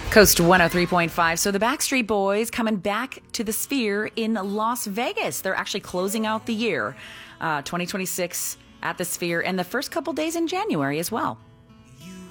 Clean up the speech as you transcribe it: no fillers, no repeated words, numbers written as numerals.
Coast 103.5. So the Backstreet Boys coming back to the Sphere in Las Vegas. They're actually closing out the year 2026 at the Sphere and the first couple days in January as well.